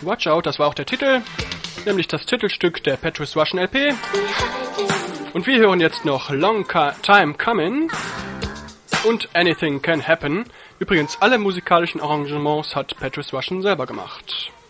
Watch Out, das war auch der Titel, nämlich das Titelstück der Petrus Russian LP. Und wir hören jetzt noch Long Time Coming und Anything Can Happen. Übrigens, alle musikalischen Arrangements hat Petrus Russian selber gemacht.